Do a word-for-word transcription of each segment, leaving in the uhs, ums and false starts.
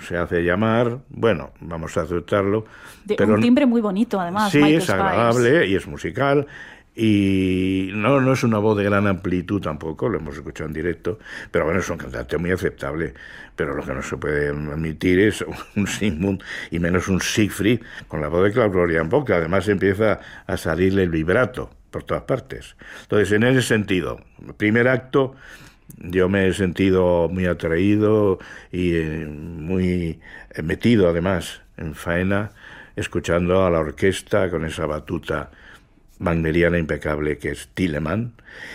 se hace llamar, bueno, vamos a aceptarlo. De, pero un timbre muy bonito, además. Sí, Michael es agradable Spiers. y es musical. Y no, no es una voz de gran amplitud tampoco, lo hemos escuchado en directo, pero bueno, es un cantante muy aceptable. Pero lo que no se puede admitir es un Sigmund y menos un Siegfried con la voz de Klaus Florian Bock, que además empieza a salirle el vibrato por todas partes. Entonces, en ese sentido, primer acto, yo me he sentido muy atraído y eh, muy metido además en faena, escuchando a la orquesta con esa batuta wagneriana impecable que es Telemann.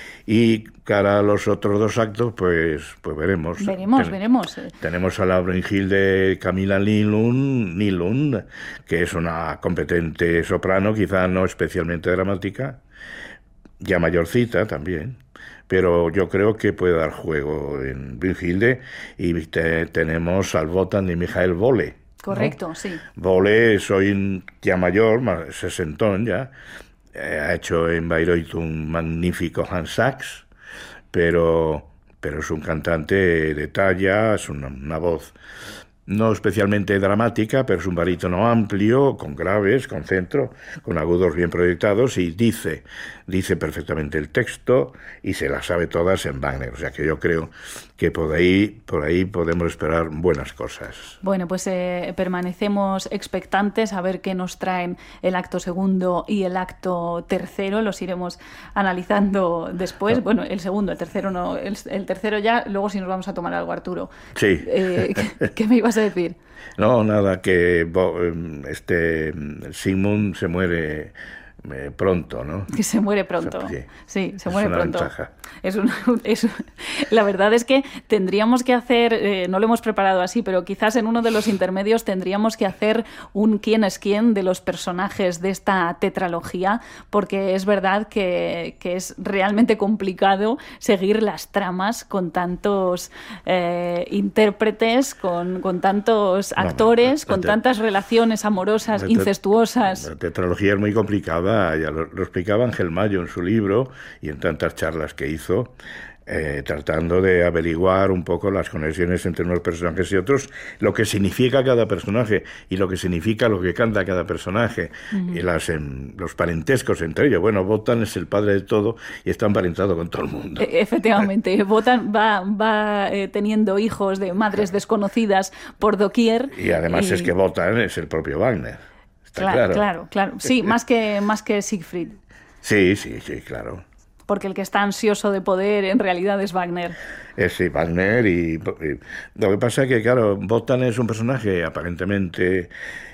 Y cara a los otros dos actos, pues pues veremos. Veremos, Ten, veremos. Tenemos a la Brünnhilde Camilla Nylund, Nylund, que es una competente soprano, quizá no especialmente dramática, ya mayorcita también, pero yo creo que puede dar juego en Brünnhilde. Y te, tenemos al Wotan de Michael Volle. Correcto, ¿no? sí. Volle, soy ya mayor, más sesentón ya, ha hecho en Bayreuth un magnífico Hans Sachs, pero, pero es un cantante de talla, es una, una voz no especialmente dramática, pero es un barítono amplio, con graves, con centro, con agudos bien proyectados, y dice, dice perfectamente el texto y se las sabe todas en Wagner. O sea que yo creo que por ahí, por ahí podemos esperar buenas cosas. Bueno, pues eh, permanecemos expectantes a ver qué nos traen el acto segundo y el acto tercero. Los iremos analizando después. No. Bueno, el segundo, el tercero no, el, el tercero ya, luego si nos vamos a tomar algo, Arturo. Sí. Eh, ¿qué, ¿Qué me ibas a decir? No, nada, que este Sigmund se muere eh, pronto, ¿no? Que se muere pronto. O sea, sí, sí, se muere es una pronto. Ventaja. Es una, es, la verdad es que tendríamos que hacer, eh, no lo hemos preparado así, pero quizás en uno de los intermedios tendríamos que hacer un quién es quién de los personajes de esta tetralogía, porque es verdad que, que es realmente complicado seguir las tramas con tantos eh, intérpretes, con, con tantos actores, no, con tantas relaciones amorosas, la incestuosas. La tetralogía es muy complicada, ya lo, lo explicaba Ángel Mayo en su libro y en tantas charlas que hizo, eh, tratando de averiguar un poco las conexiones entre unos personajes y otros, lo que significa cada personaje y lo que significa lo que canta cada personaje, uh-huh. y las, en, los parentescos entre ellos. Bueno, Wotan es el padre de todo y está emparentado con todo el mundo. E- efectivamente, Wotan va, va eh, teniendo hijos de madres claro. desconocidas por doquier. Y además y... es que Wotan es el propio Wagner. Está claro, claro, claro, claro. Sí, más que, más que Siegfried. Sí, sí, sí, claro. Porque el que está ansioso de poder en realidad es Wagner. Es sí, Wagner y, y lo que pasa es que, claro, Wotan es un personaje aparentemente,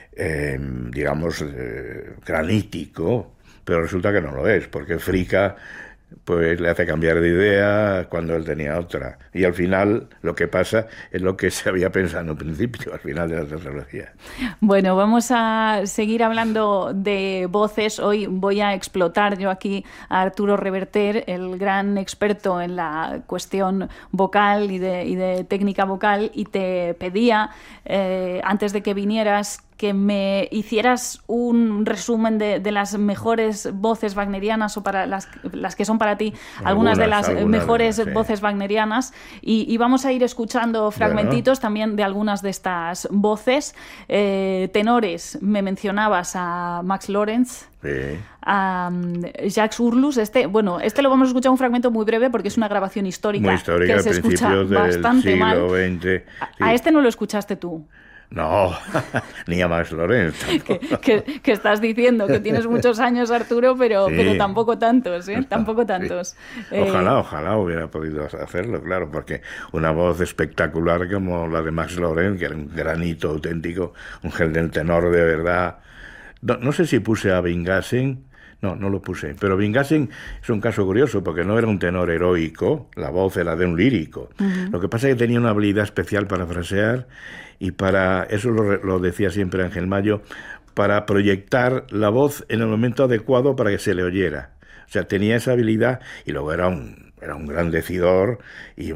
eh, digamos, eh, granítico, pero resulta que no lo es, porque Fricka pues le hace cambiar de idea cuando él tenía otra. Y al final lo que pasa es lo que se había pensado en un principio, al final de la tetralogía. Bueno, vamos a seguir hablando de voces. Hoy voy a explotar yo aquí a Arturo Reverter, el gran experto en la cuestión vocal y de, y de técnica vocal, y te pedía, eh, antes de que vinieras, que me hicieras un resumen de, de las mejores voces wagnerianas, o para las, las que son para ti algunas, algunas de las algunas mejores de las, sí. voces wagnerianas, y, y vamos a ir escuchando fragmentitos bueno. también de algunas de estas voces. Eh, tenores, me mencionabas a Max Lorenz. Sí. A um, Jacques Urlus, este, bueno, este lo vamos a escuchar un fragmento muy breve porque es una grabación histórica, muy histórica que se escucha bastante del siglo mal. veinte, a, sí. a este no lo escuchaste tú. No, ni a Max Lorenz. que, que, que estás diciendo que tienes muchos años, Arturo, pero, sí. pero tampoco tantos, ¿eh? Tampoco tantos. Sí. Ojalá, eh... ojalá hubiera podido hacerlo, claro, porque una voz espectacular como la de Max Lorenz, que era un granito auténtico, un gel del tenor de verdad. No, no sé si puse a Vingasen, no, no lo puse, pero Vingasen es un caso curioso porque no era un tenor heroico, la voz era de un lírico. Uh-huh. Lo que pasa es que tenía una habilidad especial para frasear y para, eso lo, lo decía siempre Ángel Mayo, para proyectar la voz en el momento adecuado para que se le oyera. O sea, tenía esa habilidad y luego era un, era un gran decidor y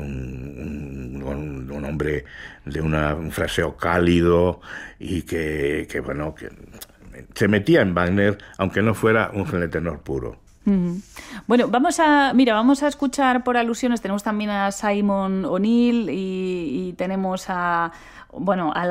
un, un, un hombre de una, un fraseo cálido y que, que bueno, que se metía en Wagner, aunque no fuera un tenor puro. Mm. Bueno, vamos a, mira, vamos a escuchar por alusiones. Tenemos también a Simon O'Neill y, y tenemos a, bueno, a la